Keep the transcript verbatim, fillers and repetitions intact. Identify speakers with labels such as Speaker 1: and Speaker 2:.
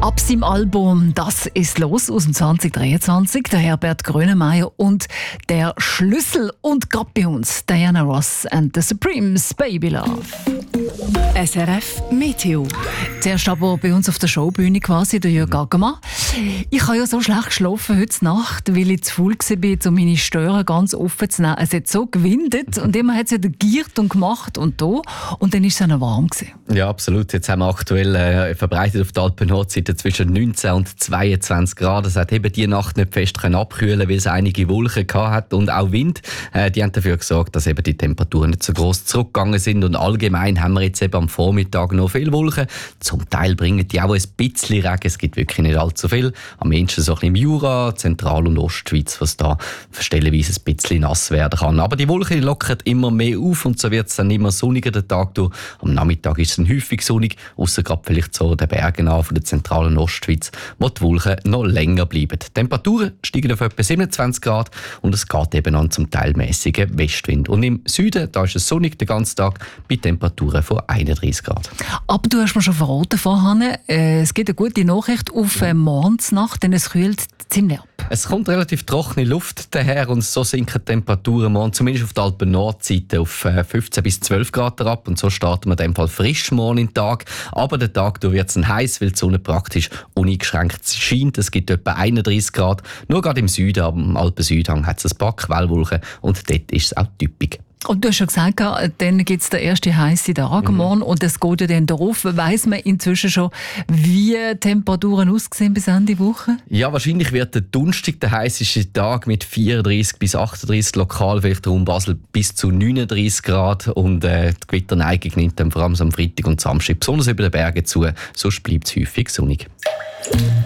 Speaker 1: Ab seinem Album «Das ist los» aus dem zwanzig dreiundzwanzig, der Herbert Grönemeyer und der Schlüssel und gerade bei uns Diana Ross and the Supremes, Baby Love.
Speaker 2: S R F Meteo.
Speaker 1: Zuerst aber bei uns auf der Showbühne quasi, der Jörg Aggermann. Ich habe ja so schlecht geschlafen heute Nacht, weil ich zu faul war, um meine Störer ganz offen zu nehmen. Es hat so gewindet und immer hat es wieder giert und gemacht und da. Und dann war es auch warm gewesen.
Speaker 3: Ja, absolut. Jetzt haben wir aktuell äh, verbreitet auf der Alpen-Nordseite zwischen neunzehn und zweiundzwanzig Grad. Es hat eben die Nacht nicht fest abkühlen, weil es einige Wolken hatte und auch Wind. Äh, die haben dafür gesorgt, dass eben die Temperaturen nicht so gross zurückgegangen sind. Und allgemein haben wir jetzt eben am Vormittag noch viele Wolken. Zum Teil bringen die auch ein bisschen Regen. Es gibt wirklich nicht allzu viel. Am ehesten so ein bisschen im Jura, Zentral- und Ostschweiz, was da stellenweise ein bisschen nass werden kann. Aber die Wolken lockern immer mehr auf und so wird es dann immer sonniger den Tag durch. Am Nachmittag ist es dann häufig sonnig, ausser gerade vielleicht so den Bergen an von der Zentral- und Ostschweiz, wo die Wolken noch länger bleiben. Die Temperaturen steigen auf etwa siebenundzwanzig Grad und es geht eben an zum Teil mäßigen Westwind. Und im Süden, da ist es sonnig den ganzen Tag bei Temperaturen von einunddreißig Grad.
Speaker 1: Aber du hast mir schon verraten vorhin, äh, es gibt eine gute Nachricht auf äh, Morgensnacht, denn es kühlt ziemlich ab.
Speaker 3: Es kommt relativ trockene Luft daher und so sinken die Temperaturen morgen, zumindest auf der Alpen-Nordseite, auf fünfzehn bis zwölf Grad herab. Und so starten wir in dem Fall frisch morgen in den Tag. Aber der Tag wird es heiß, weil die Sonne praktisch uneingeschränkt scheint. Es gibt etwa einunddreißig Grad. Nur gerade im Süden, am Alpen-Südhang, hat es ein paar Quellwolken und dort ist es auch typisch.
Speaker 1: Und du hast schon gesagt, dann gibt es den ersten heißen Tag
Speaker 3: Mhm.
Speaker 1: morgen und es geht ja dann darauf. Weiss man inzwischen schon, wie die Temperaturen aussehen bis Ende Woche?
Speaker 3: Ja, wahrscheinlich wird der Donnerstag der heißeste Tag mit vierunddreißig bis achtunddreißig, lokal vielleicht Raum Basel bis zu neununddreißig Grad. Und äh, die Gewitterneigung nimmt dann vor allem am Freitag und Samstag besonders über den Bergen zu. Sonst bleibt es häufig sonnig.